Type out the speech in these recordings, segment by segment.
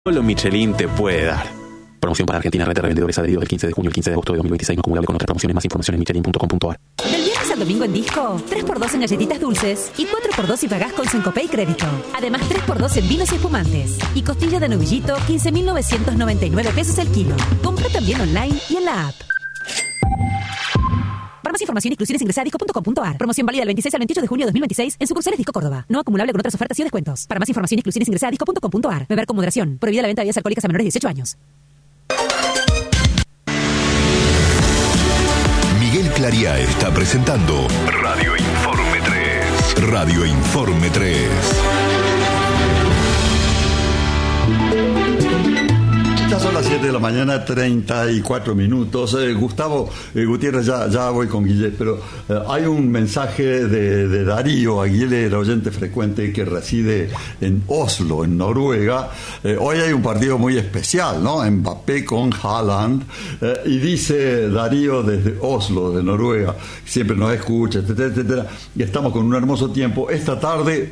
Solo Michelin te puede dar. Promoción para Argentina, red de revendedores adheridos del 15 de junio al 15 de agosto de 2026, no acumulable con otras promociones. Más información en michelin.com.ar. Del viernes al domingo en Disco, 3x2 en galletitas dulces y 4x2 si pagás con Syncopay Crédito. Además, 3x2 en vinos y espumantes. Y costilla de novillito, 15.999 pesos el kilo. Compra también online y en la app. Para más información, exclusiones, ingresa a disco.com.ar. Promoción válida del 26 al 28 de junio de 2026 en sucursales Disco Córdoba. No acumulable con otras ofertas y descuentos. Para más información, exclusiones, ingresa a disco.com.ar. Beber con moderación. Prohibida la venta de bebidas alcohólicas a menores de 18 años. Miguel Clariá está presentando Radio Informe 3. Radio Informe 3. Ya son las 7 de la mañana, 34 minutos. Gustavo Gutiérrez, ya voy con Guille, pero hay un mensaje de Darío Aguilera, el oyente frecuente que reside en Oslo, en Noruega. Hoy hay un partido muy especial, ¿no? Mbappé con Haaland. Y dice Darío desde Oslo, de Noruega, siempre nos escucha, etcétera, etcétera. Y estamos con un hermoso tiempo. Esta tarde,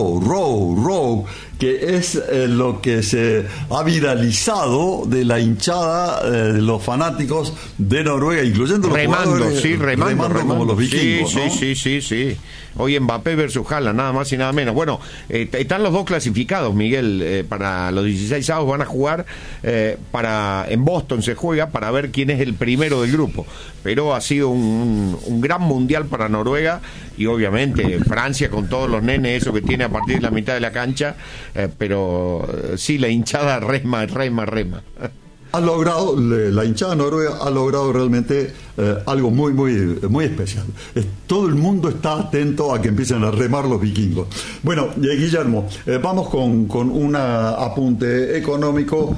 row, que es lo que se ha viralizado de la hinchada de los fanáticos de Noruega, incluyendo los jugadores, remando como los vikingos, ¿no? Sí. Hoy Mbappé versus Haaland, nada más y nada menos. Bueno, están los dos clasificados, Miguel, para los 16avos van a jugar, en Boston se juega para ver quién es el primero del grupo. Pero ha sido un gran mundial para Noruega y obviamente Francia con todos los nenes, eso que tiene a partir de la mitad de la cancha, pero sí, la hinchada rema. Ha logrado, la hinchada noruega ha logrado realmente algo muy especial. Todo el mundo está atento a que empiecen a remar los vikingos. Bueno, Guillermo, vamos con un apunte económico.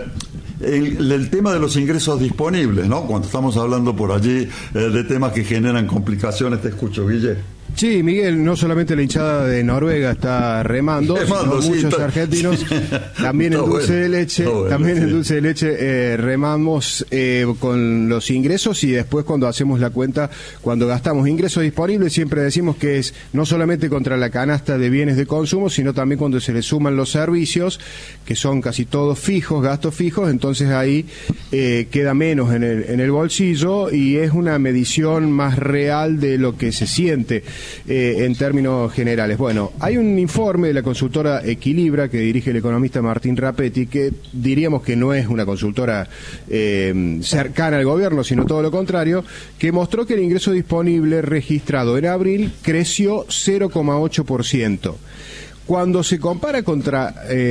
El tema de los ingresos disponibles, ¿no? Cuando estamos hablando por allí de temas que generan complicaciones, te escucho, Guille. Sí, Miguel, no solamente la hinchada de Noruega está remando, sino muchos argentinos, también en dulce de leche, en dulce de leche remamos con los ingresos, y después cuando hacemos la cuenta, cuando gastamos ingresos disponibles, siempre decimos que es no solamente contra la canasta de bienes de consumo, sino también cuando se le suman los servicios, que son casi todos fijos, gastos fijos, entonces ahí queda menos en el bolsillo, y es una medición más real de lo que se siente en términos generales. Bueno, hay un informe de la consultora Equilibra que dirige el economista Martín Rapetti, que diríamos que no es una consultora cercana al gobierno, sino todo lo contrario, que mostró que el ingreso disponible registrado en abril creció 0,8%. Cuando se compara contra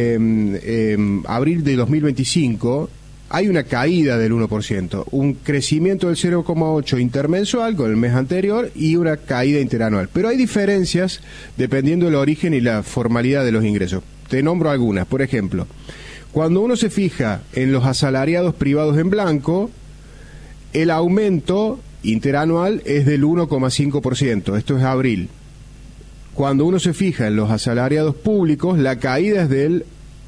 abril de 2025, hay una caída del 1%, un crecimiento del 0,8% intermensual con el mes anterior y una caída interanual. Pero hay diferencias dependiendo del origen y la formalidad de los ingresos. Te nombro algunas. Por ejemplo, cuando uno se fija en los asalariados privados en blanco, el aumento interanual es del 1,5%. Esto es abril. Cuando uno se fija en los asalariados públicos, la caída es del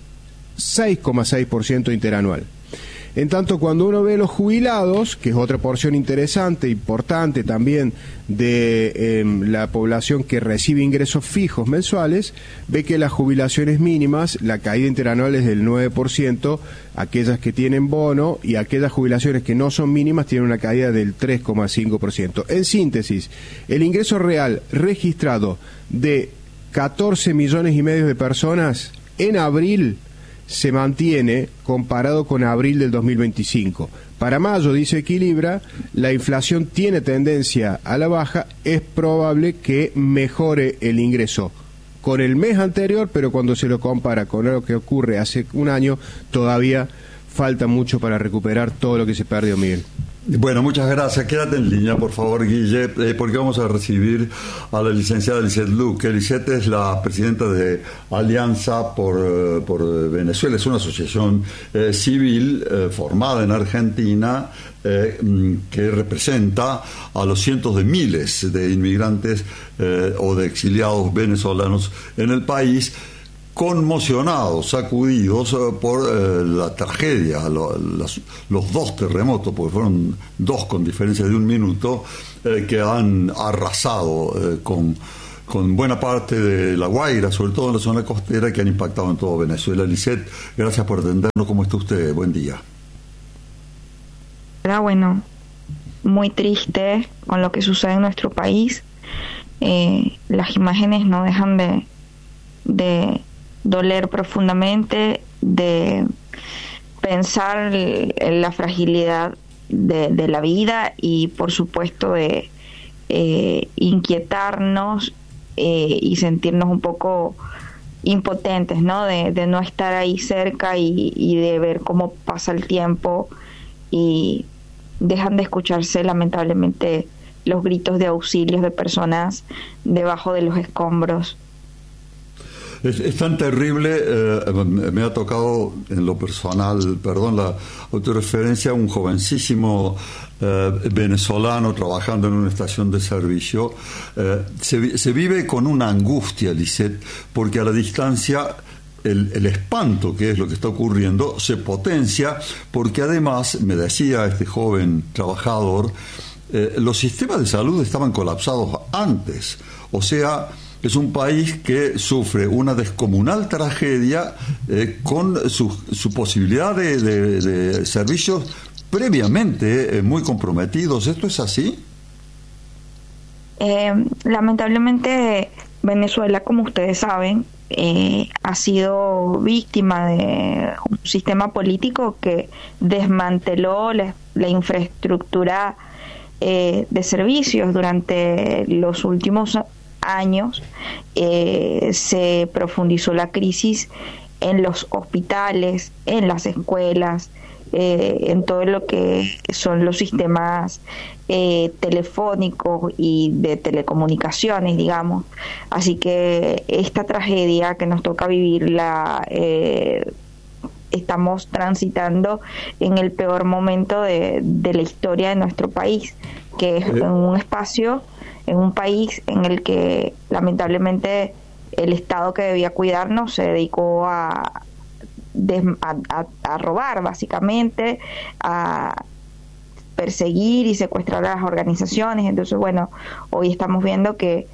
6,6% interanual. En tanto, cuando uno ve los jubilados, que es otra porción interesante, importante también de la población que recibe ingresos fijos mensuales, ve que las jubilaciones mínimas, la caída interanual es del 9%, aquellas que tienen bono, y aquellas jubilaciones que no son mínimas tienen una caída del 3,5%. En síntesis, el ingreso real registrado de 14,5 millones de personas en abril se mantiene comparado con abril del 2025. Para mayo, dice Equilibra, la inflación tiene tendencia a la baja, es probable que mejore el ingreso con el mes anterior, pero cuando se lo compara con lo que ocurre hace un año, todavía falta mucho para recuperar todo lo que se perdió, Miguel. Bueno, muchas gracias. Quédate en línea, por favor, Guille, porque vamos a recibir a la licenciada Lisette Luque. Lisette es la presidenta de Alianza por Venezuela. Es una asociación civil formada en Argentina que representa a los cientos de miles de inmigrantes o de exiliados venezolanos en el país, conmocionados, sacudidos por la tragedia, los dos terremotos, porque fueron dos con diferencia de un minuto, que han arrasado con con buena parte de La Guaira, sobre todo en la zona costera, que han impactado en todo Venezuela. Lisette, gracias por atendernos. ¿Cómo está usted? Buen día. Bueno, muy triste con lo que sucede en nuestro país. Las imágenes no dejan de doler profundamente, de pensar en la fragilidad de la vida y por supuesto de inquietarnos y sentirnos un poco impotentes, ¿no? De no estar ahí cerca y de ver cómo pasa el tiempo y dejan de escucharse lamentablemente los gritos de auxilios de personas debajo de los escombros. Es tan terrible, me ha tocado en lo personal, perdón la autorreferencia, un jovencísimo venezolano trabajando en una estación de servicio. Se vive con una angustia, Lisette, porque a la distancia el espanto, que es lo que está ocurriendo, se potencia, porque además, me decía este joven trabajador, los sistemas de salud estaban colapsados antes, o sea, es un país que sufre una descomunal tragedia con su posibilidad de servicios previamente muy comprometidos. ¿Esto es así? Lamentablemente Venezuela, como ustedes saben, ha sido víctima de un sistema político que desmanteló la infraestructura de servicios durante los últimos años. Se profundizó la crisis en los hospitales, en las escuelas, en todo lo que son los sistemas telefónicos y de telecomunicaciones, digamos. Así que esta tragedia que nos toca vivirla, estamos transitando en el peor momento de la historia de nuestro país, que es en un país en el que lamentablemente el Estado que debía cuidarnos se dedicó a robar, básicamente, a perseguir y secuestrar a las organizaciones. Entonces, bueno, hoy estamos viendo que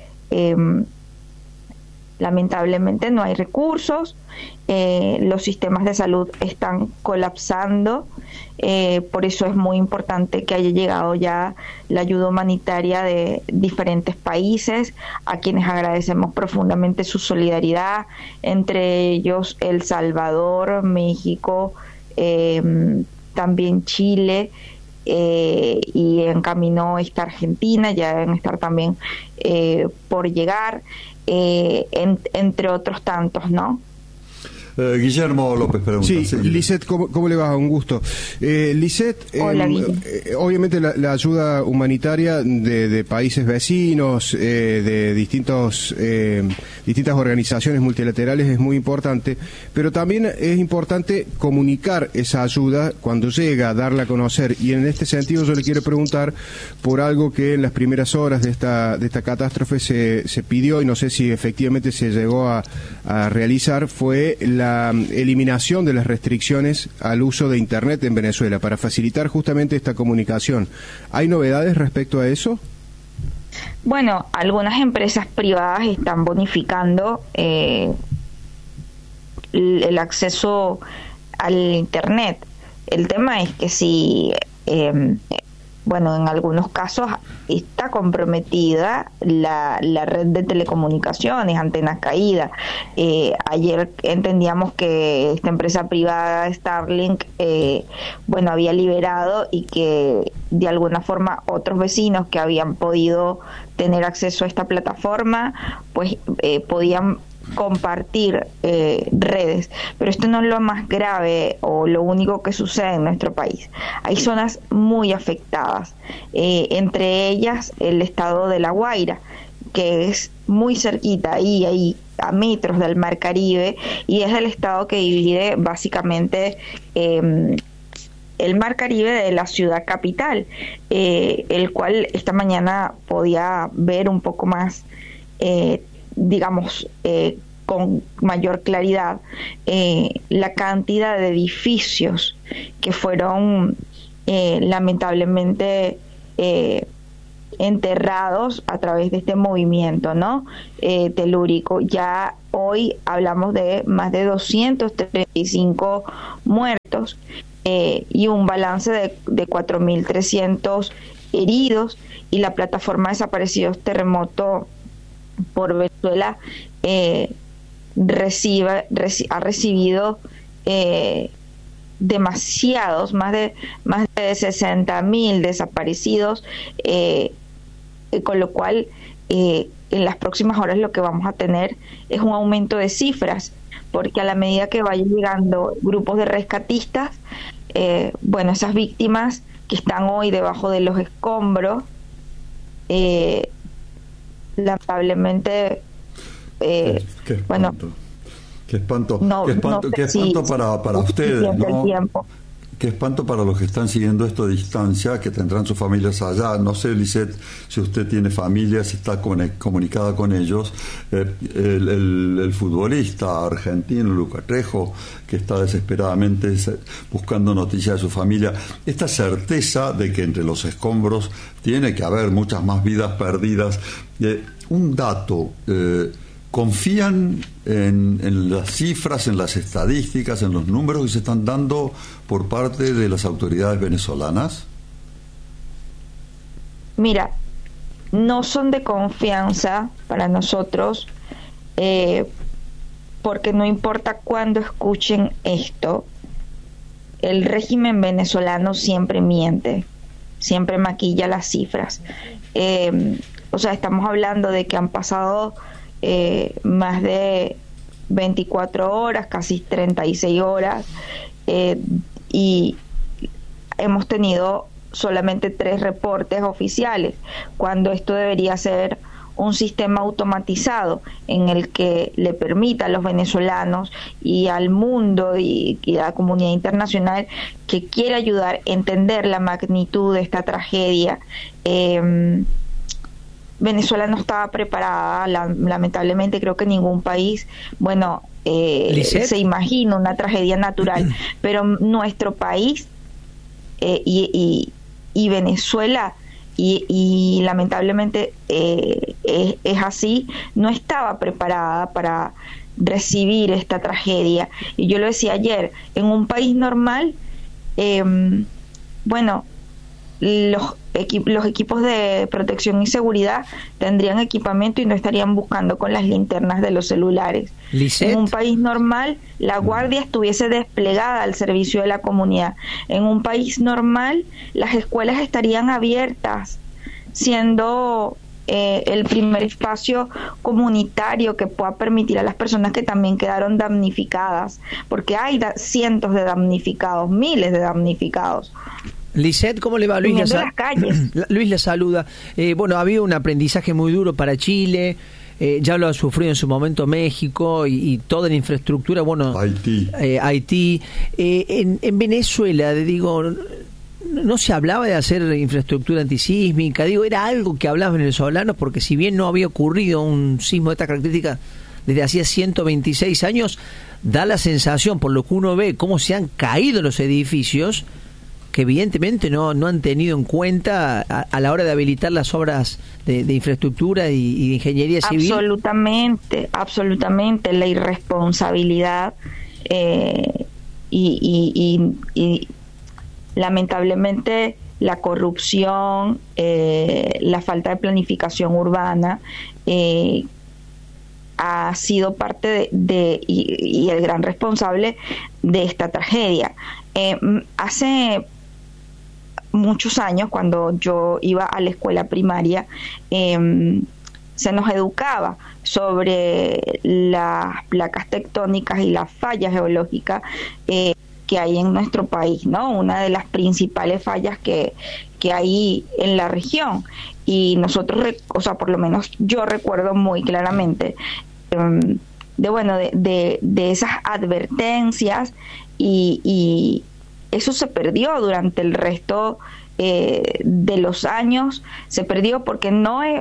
lamentablemente no hay recursos, los sistemas de salud están colapsando, por eso es muy importante que haya llegado ya la ayuda humanitaria de diferentes países, a quienes agradecemos profundamente su solidaridad, entre ellos El Salvador, México, también Chile, y en camino está Argentina, ya deben estar también por llegar, entre otros tantos, ¿no? Guillermo López pregunta. Sí, Lisette, ¿cómo le va? Un gusto. Lisette, obviamente la ayuda humanitaria de países vecinos, de distintas organizaciones multilaterales es muy importante, pero también es importante comunicar esa ayuda cuando llega, darla a conocer, y en este sentido yo le quiero preguntar por algo que en las primeras horas de esta catástrofe se pidió, y no sé si efectivamente se llegó a realizar, fue la eliminación de las restricciones al uso de Internet en Venezuela para facilitar justamente esta comunicación. ¿Hay novedades respecto a eso? Bueno, algunas empresas privadas están bonificando el acceso al Internet. El tema es que si bueno, en algunos casos está comprometida la red de telecomunicaciones, antenas caídas. Ayer entendíamos que esta empresa privada, Starlink, bueno, había liberado, y que de alguna forma otros vecinos que habían podido tener acceso a esta plataforma, pues podían compartir redes, pero esto no es lo más grave o lo único que sucede en nuestro país. Hay zonas muy afectadas, entre ellas el estado de La Guaira, que es muy cerquita, ahí a metros del Mar Caribe, y es el estado que divide básicamente el Mar Caribe de la ciudad capital, el cual esta mañana podía ver un poco más, digamos, con mayor claridad, la cantidad de edificios que fueron lamentablemente enterrados a través de este movimiento, ¿no? Telúrico. Ya hoy hablamos de más de 235 muertos y un balance de 4.300 heridos, y la plataforma Desaparecidos Terremoto por Venezuela ha recibido demasiados, más de 60.000 desaparecidos, con lo cual en las próximas horas lo que vamos a tener es un aumento de cifras, porque a la medida que vayan llegando grupos de rescatistas, esas víctimas que están hoy debajo de los escombros, lamentablemente, qué espanto para ustedes, ¿no? Qué espanto para los que están siguiendo esto a distancia, que tendrán sus familias allá. No sé, Lisette, si usted tiene familia, si está comunicada con ellos. El futbolista argentino, Lucas Trejo, que está desesperadamente buscando noticias de su familia. Esta certeza de que entre los escombros tiene que haber muchas más vidas perdidas. Un dato... ¿confían en las cifras, en las estadísticas, en los números que se están dando por parte de las autoridades venezolanas? Mira, no son de confianza para nosotros, porque no importa cuándo escuchen esto, el régimen venezolano siempre miente, siempre maquilla las cifras. Estamos hablando de que han pasado más de 24 horas, casi 36 horas, y hemos tenido solamente 3 reportes oficiales, cuando esto debería ser un sistema automatizado en el que le permita a los venezolanos y al mundo y a la comunidad internacional que quiere ayudar a entender la magnitud de esta tragedia. Venezuela no estaba preparada, lamentablemente. Creo que ningún país, se imagina una tragedia natural, pero nuestro país y Venezuela, y lamentablemente es así, no estaba preparada para recibir esta tragedia. Y yo lo decía ayer, en un país normal, los equipos de protección y seguridad tendrían equipamiento y no estarían buscando con las linternas de los celulares. Lisette. En un país normal, la guardia estuviese desplegada al servicio de la comunidad. En un país normal, las escuelas estarían abiertas, siendo el primer espacio comunitario que pueda permitir a las personas que también quedaron damnificadas, porque hay cientos de damnificados, miles de damnificados. Lisette, ¿cómo le va? Luis la saluda. Ha habido un aprendizaje muy duro para Chile, ya lo ha sufrido en su momento México y toda la infraestructura, Haití. En Venezuela, no se hablaba de hacer infraestructura antisísmica, era algo que hablaban venezolanos, porque si bien no había ocurrido un sismo de esta característica desde hacía 126 años, da la sensación, por lo que uno ve, cómo se han caído los edificios, que evidentemente no han tenido en cuenta a la hora de habilitar las obras de infraestructura y de ingeniería civil. Absolutamente, la irresponsabilidad y lamentablemente la corrupción, la falta de planificación urbana ha sido parte y el gran responsable de esta tragedia. Hace muchos años, cuando yo iba a la escuela primaria, se nos educaba sobre las placas tectónicas y las fallas geológicas que hay en nuestro país, ¿no? Una de las principales fallas que hay en la región. Y nosotros, por lo menos yo recuerdo muy claramente de esas advertencias, y eso se perdió durante el resto de los años. Se perdió porque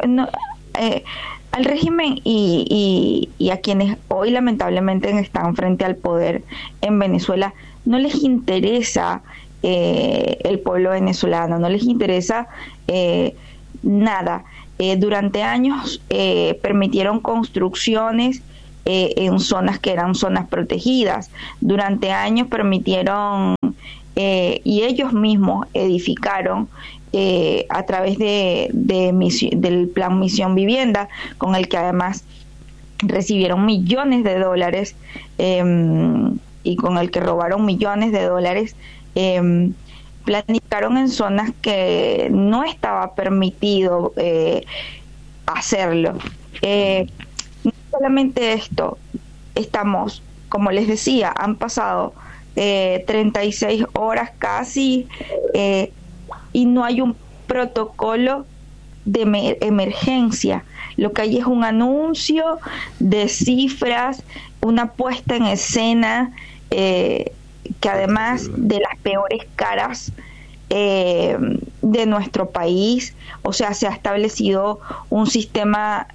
al régimen y a quienes hoy lamentablemente están frente al poder en Venezuela no les interesa el pueblo venezolano, no les interesa nada. Durante años permitieron construcciones en zonas que eran zonas protegidas. Durante años permitieron y ellos mismos edificaron a través del plan Misión Vivienda, con el que además recibieron millones de dólares y con el que robaron millones de dólares. Planificaron en zonas que no estaba permitido hacerlo. No solamente esto, estamos, como les decía, han pasado 36 horas casi y no hay un protocolo de emergencia. Lo que hay es un anuncio de cifras, una puesta en escena que además de las peores caras de nuestro país, o sea, se ha establecido un sistema,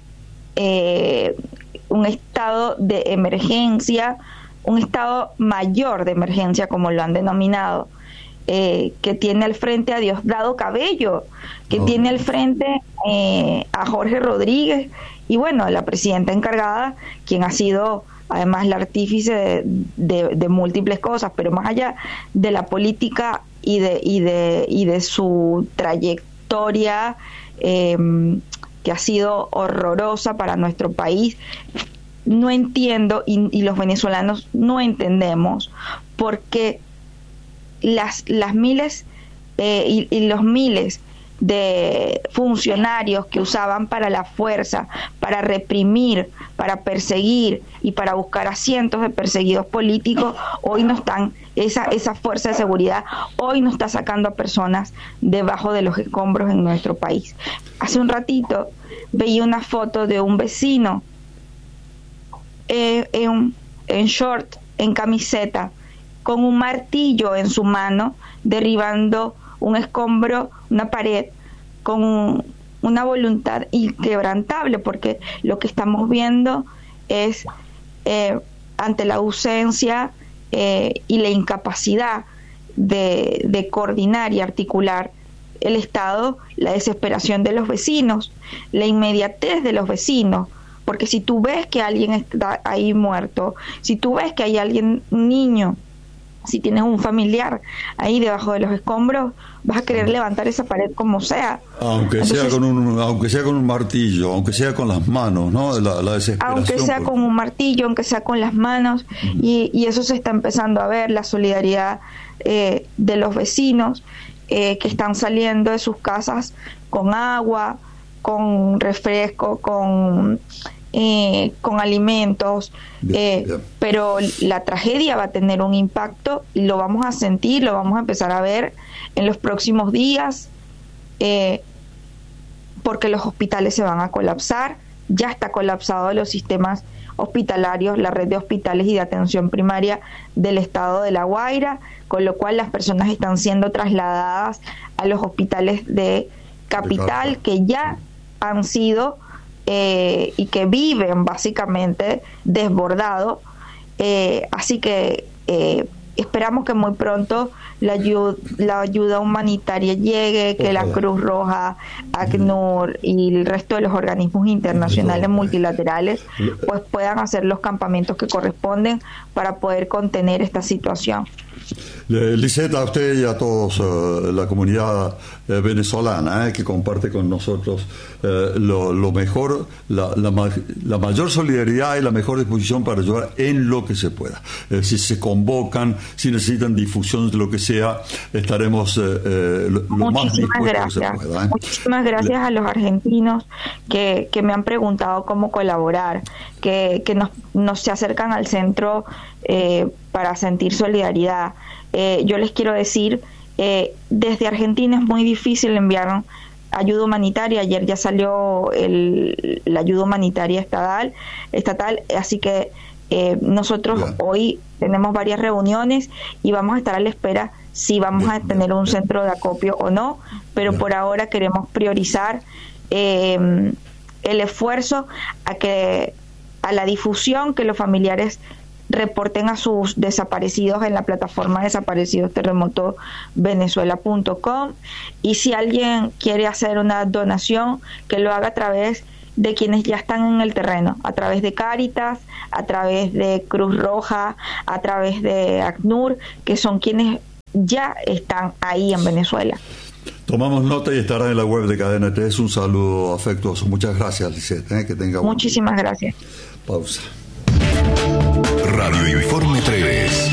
un estado de emergencia, un estado mayor de emergencia, como lo han denominado, que tiene al frente a Diosdado Cabello, que tiene al frente a Jorge Rodríguez y bueno, la presidenta encargada, quien ha sido además la artífice de múltiples cosas, pero más allá de la política y de su trayectoria que ha sido horrorosa para nuestro país, no entiendo, y los venezolanos no entendemos por qué las miles y los miles de funcionarios que usaban para la fuerza, para reprimir, para perseguir y para buscar a cientos de perseguidos políticos, hoy no están, esa fuerza de seguridad hoy no está sacando a personas debajo de los escombros en nuestro país. Hace un ratito veía una foto de un vecino en short, en camiseta, con un martillo en su mano, derribando un escombro, una pared, con una voluntad inquebrantable, porque lo que estamos viendo es, ante la ausencia y la incapacidad de coordinar y articular el Estado, la desesperación de los vecinos, la inmediatez de los vecinos, porque si tú ves que alguien está ahí muerto, si tú ves que hay alguien, un niño, si tienes un familiar ahí debajo de los escombros, vas a querer levantar esa pared como sea. Aunque sea con un martillo, aunque sea con las manos, ¿no? La desesperación. Aunque sea con un martillo, aunque sea con las manos, y eso se está empezando a ver, la solidaridad de los vecinos que están saliendo de sus casas con agua, con refresco, con alimentos, pero la tragedia va a tener un impacto, lo vamos a sentir, lo vamos a empezar a ver en los próximos días, porque los hospitales se van a colapsar, ya está colapsado los sistemas hospitalarios, la red de hospitales y de atención primaria del estado de La Guaira, con lo cual las personas están siendo trasladadas a los hospitales de capital, que ya han sido y que viven básicamente desbordados, así que esperamos que muy pronto la ayuda humanitaria llegue, que la Cruz Roja, ACNUR y el resto de los organismos internacionales multilaterales pues puedan hacer los campamentos que corresponden para poder contener esta situación. Lisette, a usted y a todos la comunidad venezolana que comparte con nosotros lo mejor, la mayor solidaridad y la mejor disposición para ayudar en lo que se pueda. Si se convocan, si necesitan difusión de lo que sea, estaremos lo más dispuestos que se pueda. Muchísimas gracias a los argentinos que me han preguntado cómo colaborar, que nos se acercan al centro para sentir solidaridad. Yo les quiero decir, desde Argentina es muy difícil enviar ayuda humanitaria. Ayer ya salió la ayuda humanitaria estatal, así que nosotros hoy tenemos varias reuniones y vamos a estar a la espera si vamos a tener un centro de acopio o no, pero por ahora queremos priorizar el esfuerzo a la difusión, que los familiares reporten a sus desaparecidos en la plataforma desaparecidos-terremoto-venezuela.com, y si alguien quiere hacer una donación, que lo haga a través de quienes ya están en el terreno, a través de Cáritas, a través de Cruz Roja, a través de ACNUR, que son quienes ya están ahí en Venezuela. Tomamos nota y estará en la web de Cadena 3. Un saludo afectuoso. Muchas gracias, Lisette. Que tenga muchísimas gracias. Pausa. Radio Informe 3.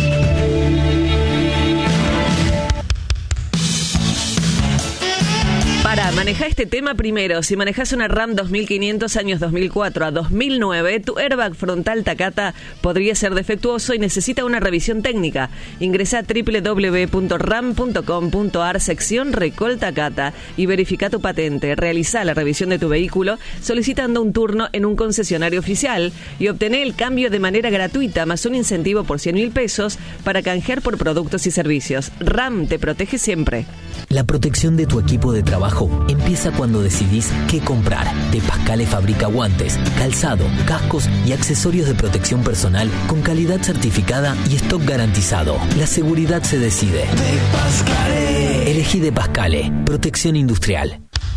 Para manejar este tema primero, si manejas una RAM 2500 años 2004 a 2009, tu airbag frontal Takata podría ser defectuoso y necesita una revisión técnica. Ingresa a www.ram.com.ar sección Recall Takata y verifica tu patente. Realiza la revisión de tu vehículo solicitando un turno en un concesionario oficial y obtener el cambio de manera gratuita más un incentivo por 100.000 pesos para canjear por productos y servicios. RAM te protege siempre. La protección de tu equipo de trabajo empieza cuando decidís qué comprar. De Pascale fabrica guantes, calzado, cascos y accesorios de protección personal con calidad certificada y stock garantizado. La seguridad se decide. De Pascale. Elegí De Pascale. Protección industrial.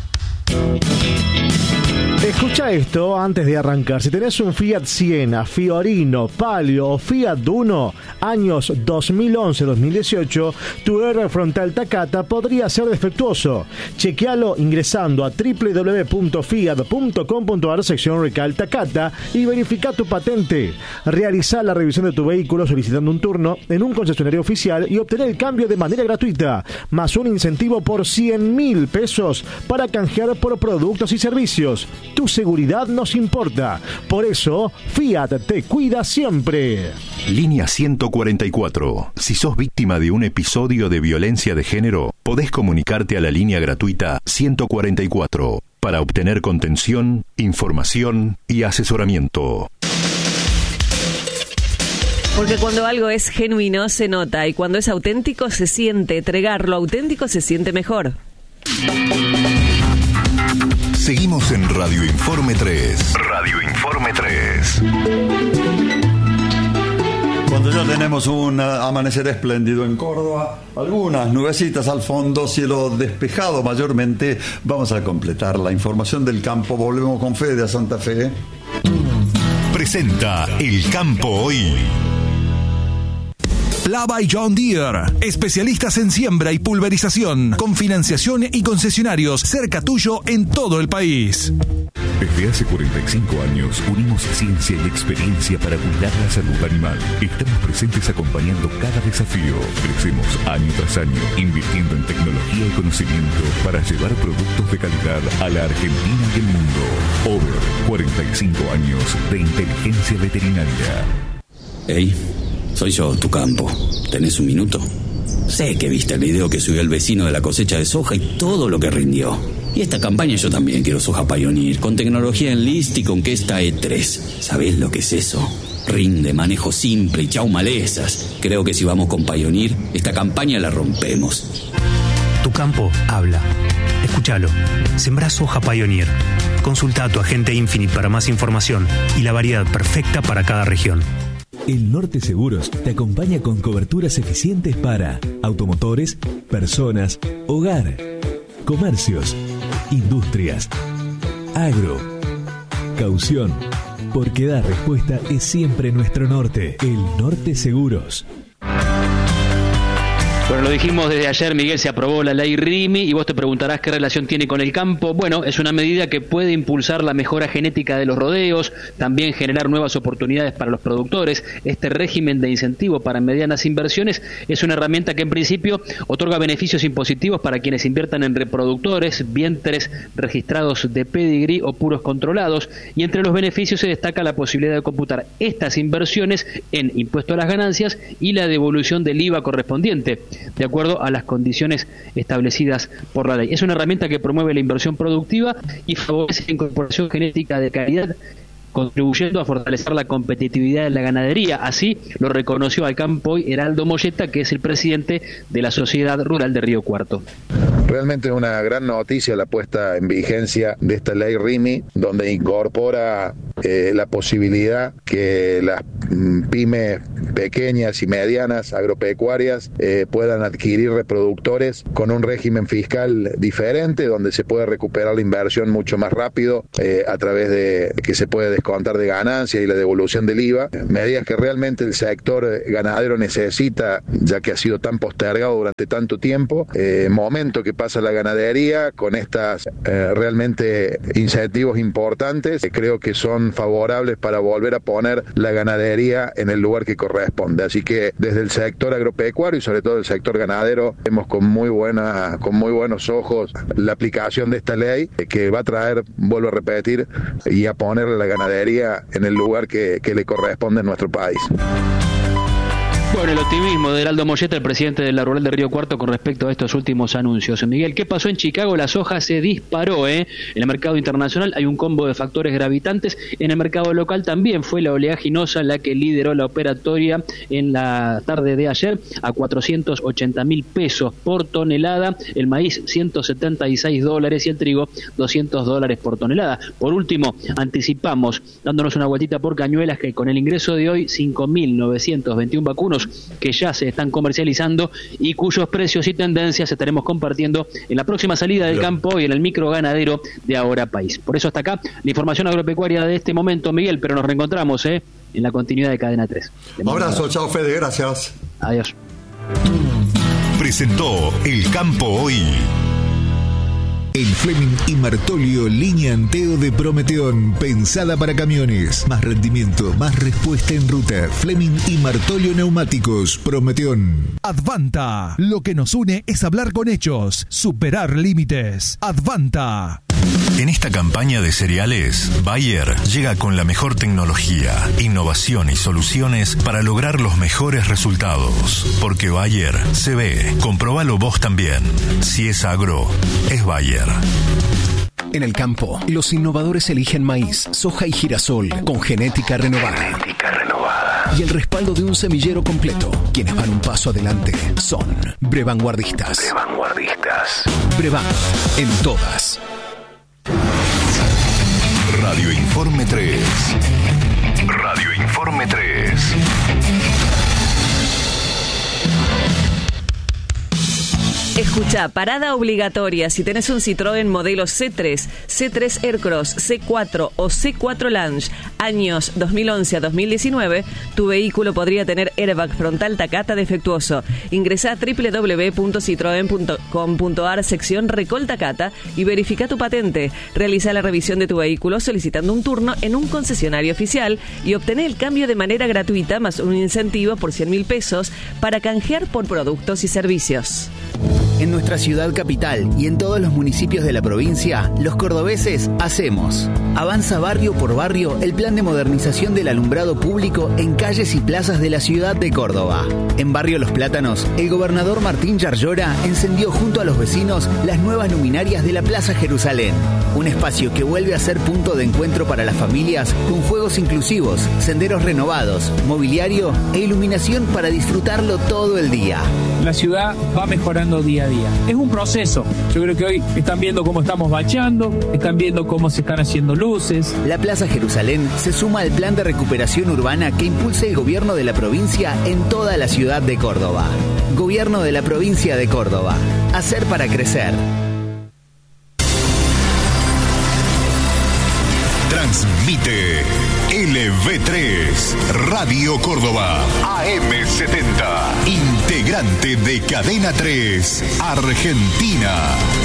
Escucha esto antes de arrancar. Si tenés un Fiat Siena, Fiorino, Palio o Fiat Duno, años 2011-2018, tu airbag frontal Takata podría ser defectuoso. Chequealo ingresando a www.fiat.com.ar sección Recall Takata y verifica tu patente. Realiza la revisión de tu vehículo solicitando un turno en un concesionario oficial y obtener el cambio de manera gratuita, más un incentivo por 100.000 pesos para canjear por productos y servicios. Tu seguridad nos importa. Por eso, Fiat te cuida siempre. Línea 144. Si sos víctima de un episodio de violencia de género, podés comunicarte a la línea gratuita 144 para obtener contención, información y asesoramiento. Porque cuando algo es genuino se nota y cuando es auténtico se siente. Entregar lo auténtico se siente mejor. Seguimos en Radio Informe 3. Radio Informe 3. Cuando ya tenemos un amanecer espléndido en Córdoba, algunas nubecitas al fondo, cielo despejado mayormente, vamos a completar la información del campo. Volvemos con Fede a Santa Fe. Presenta El Campo Hoy. Plava y John Deere, especialistas en siembra y pulverización, con financiación y concesionarios cerca tuyo en todo el país. Desde hace 45 años unimos ciencia y experiencia para cuidar la salud animal. Estamos presentes acompañando cada desafío. Crecemos año tras año, invirtiendo en tecnología y conocimiento para llevar productos de calidad a la Argentina y el mundo. Over 45 años de inteligencia veterinaria. Hey, soy yo, tu campo. ¿Tenés un minuto? Sé que viste el video que subió el vecino de la cosecha de soja y todo lo que rindió. Y esta campaña yo también quiero soja Pioneer, con tecnología Enlist y con Questa E3. ¿Sabés lo que es eso? Rinde, manejo simple y chau malezas. Creo que si vamos con Pioneer, esta campaña la rompemos. Tu campo habla. Escúchalo. Sembrá soja Pioneer. Consulta a tu agente Infinite para más información y la variedad perfecta para cada región. El Norte Seguros te acompaña con coberturas eficientes para automotores, personas, hogar, comercios, industrias, agro, caución, porque dar respuesta es siempre nuestro norte. El Norte Seguros. Bueno, lo dijimos desde ayer, Miguel, se aprobó la ley RIMI y vos te preguntarás qué relación tiene con el campo. Bueno, es una medida que puede impulsar la mejora genética de los rodeos, también generar nuevas oportunidades para los productores. Este régimen de incentivo para medianas inversiones es una herramienta que en principio otorga beneficios impositivos para quienes inviertan en reproductores, vientres registrados de pedigrí o puros controlados, y entre los beneficios se destaca la posibilidad de computar estas inversiones en impuesto a las ganancias y la devolución del IVA correspondiente, de acuerdo a las condiciones establecidas por la ley. Es una herramienta que promueve la inversión productiva y favorece la incorporación genética de calidad, contribuyendo a fortalecer la competitividad de la ganadería. Así lo reconoció al campo hoy Heraldo Moyeta, que es el presidente de la Sociedad Rural de Río Cuarto. Realmente es una gran noticia la puesta en vigencia de esta ley RIMI, donde incorpora la posibilidad que las pymes pequeñas y medianas agropecuarias puedan adquirir reproductores con un régimen fiscal diferente, donde se puede recuperar la inversión mucho más rápido a través de que se puede descontar de ganancias y la devolución del IVA, medidas que realmente el sector ganadero necesita, ya que ha sido tan postergado durante tanto tiempo. Momento que pasa la ganadería con estas realmente incentivos importantes, creo que son favorables para volver a poner la ganadería en el lugar que corresponde. Así que desde el sector agropecuario y sobre todo el sector ganadero vemos con muy buenos ojos la aplicación de esta ley, que va a traer, vuelvo a repetir, y a poner la ganadería en el lugar que le corresponde en nuestro país. Bueno, el optimismo de Heraldo Moyeta, el presidente de la Rural de Río Cuarto, con respecto a estos últimos anuncios. Miguel, ¿qué pasó en Chicago? La soja se disparó, En el mercado internacional hay un combo de factores gravitantes. En el mercado local también fue la oleaginosa la que lideró la operatoria en la tarde de ayer a 480.000 pesos por tonelada. El maíz, $176 y el trigo, $200 por tonelada. Por último, anticipamos, dándonos una vueltita por Cañuelas, que con el ingreso de hoy, 5.921 vacunos que ya se están comercializando y cuyos precios y tendencias estaremos compartiendo en la próxima salida del campo y en el micro ganadero de Ahora País. Por eso hasta acá la información agropecuaria de este momento, Miguel, pero nos reencontramos en la continuidad de Cadena 3. Abrazo, chao Fede, gracias. Adiós. Presentó El Campo Hoy. El Fleming y Martolio línea Anteo de Prometeón, pensada para camiones. Más rendimiento, más respuesta en ruta. Fleming y Martolio Neumáticos, Prometeón. Advanta, lo que nos une es hablar con hechos, superar límites. Advanta. En esta campaña de cereales, Bayer llega con la mejor tecnología, innovación y soluciones para lograr los mejores resultados. Porque Bayer se ve. Comprobalo vos también. Si es agro, es Bayer. En el campo, los innovadores eligen maíz, soja y girasol con genética renovada. Y el respaldo de un semillero completo. Quienes van un paso adelante son Brevanguardistas. Brevan, en todas. Radio Informe 3. Radio Informe 3. Escucha, parada obligatoria. Si tenés un Citroën modelo C3, C3 Aircross, C4 o C4 Lounge, años 2011 a 2019, tu vehículo podría tener airbag frontal Takata defectuoso. Ingresá a www.citroen.com.ar, sección Recol Takata, y verifica tu patente. Realiza la revisión de tu vehículo solicitando un turno en un concesionario oficial y obtener el cambio de manera gratuita, más un incentivo por 100.000 pesos para canjear por productos y servicios. En nuestra ciudad capital y en todos los municipios de la provincia, los cordobeses hacemos. Avanza barrio por barrio el plan de modernización del alumbrado público en calles y plazas de la ciudad de Córdoba. En Barrio Los Plátanos, el gobernador Martín Yarlora encendió junto a los vecinos las nuevas luminarias de la Plaza Jerusalén. Un espacio que vuelve a ser punto de encuentro para las familias, con juegos inclusivos, senderos renovados, mobiliario e iluminación para disfrutarlo todo el día. La ciudad va mejorando día a día. Es un proceso. Yo creo que hoy están viendo cómo estamos bacheando, están viendo cómo se están haciendo luces. La Plaza Jerusalén se suma al plan de recuperación urbana que impulsa el gobierno de la provincia en toda la ciudad de Córdoba. Gobierno de la provincia de Córdoba. Hacer para crecer. Transmite LV3 Radio Córdoba AM70, integrante de Cadena 3 Argentina.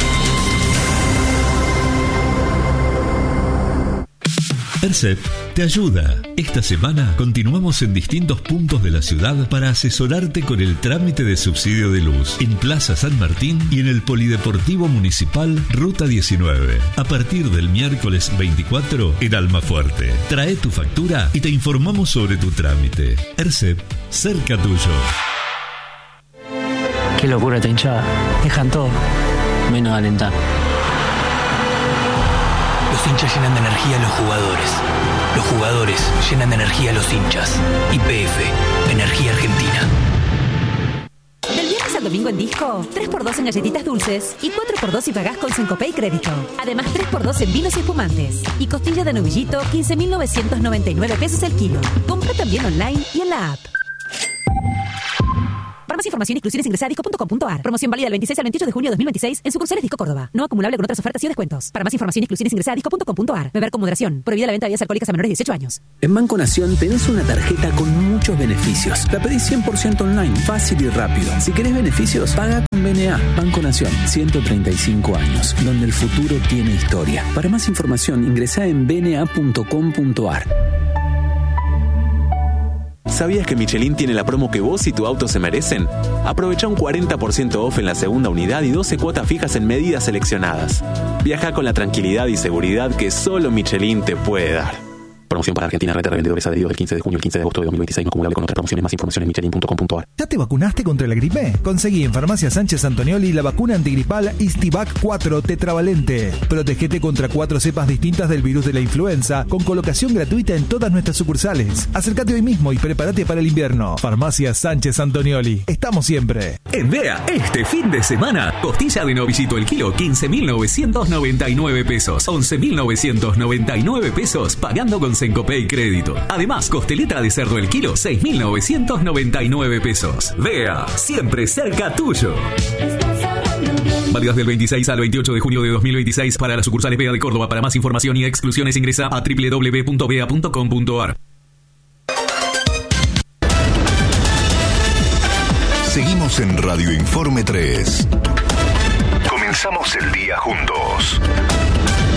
ERCEP te ayuda. Esta semana continuamos en distintos puntos de la ciudad para asesorarte con el trámite de subsidio de luz en Plaza San Martín y en el Polideportivo Municipal Ruta 19. A partir del miércoles 24 en Almafuerte. Trae tu factura y te informamos sobre tu trámite. ERCEP, cerca tuyo. Qué locura esta hinchada. Dejan todo, menos alentar. Los hinchas llenan de energía a los jugadores. Los jugadores llenan de energía a los hinchas. YPF, Energía Argentina. Del viernes al domingo en Disco, 3x2 en galletitas dulces y 4x2 si pagás con Cencopay Crédito. Además, 3x2 en vinos y espumantes. Y costilla de novillito, 15.999 pesos el kilo. Compra también online y en la app. Para más información y exclusiones ingresa a disco.com.ar. Promoción válida del 26 al 28 de junio de 2026 en sucursales Disco Córdoba. No acumulable con otras ofertas y descuentos. Para más información y exclusiones ingresa a disco.com.ar. Beber con moderación. Prohibida la venta de bebidas alcohólicas a menores de 18 años. En Banco Nación tenés una tarjeta con muchos beneficios. La pedís 100% online, fácil y rápido. Si querés beneficios, paga con BNA. Banco Nación, 135 años, donde el futuro tiene historia. Para más información ingresa en bna.com.ar. ¿Sabías que Michelin tiene la promo que vos y tu auto se merecen? Aprovecha un 40% off en la segunda unidad y 12 cuotas fijas en medidas seleccionadas. Viaja con la tranquilidad y seguridad que solo Michelin te puede dar. Promoción para Argentina, red de revendedores adheridos del 15 de junio al 15 de agosto de 2026, no acumulable con otras promociones. Más información en michelin.com.ar. ¿Ya te vacunaste contra la gripe? Conseguí en Farmacia Sánchez Antonioli la vacuna antigripal Istivac 4 tetravalente. Protegete contra 4 cepas distintas del virus de la influenza, con colocación gratuita en todas nuestras sucursales. Acércate hoy mismo y prepárate para el invierno. Farmacia Sánchez Antonioli. Estamos siempre. En DEA, este fin de semana, costilla de novillito el kilo, 15.999 pesos. 11.999 pesos, pagando con Cencopay Crédito. Además, costeleta de cerdo el kilo, 6.999 pesos. DEA, siempre cerca tuyo. Válidas del 26 al 28 de junio de 2026 para las sucursales BEA de Córdoba. Para más información y exclusiones ingresa a www.bea.com.ar. Seguimos en Radio Informe 3. Comenzamos el día juntos.